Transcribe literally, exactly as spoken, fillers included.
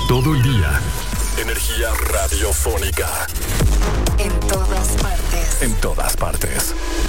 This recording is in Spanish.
Todo el día. Energía radiofónica. En todas partes. En todas partes.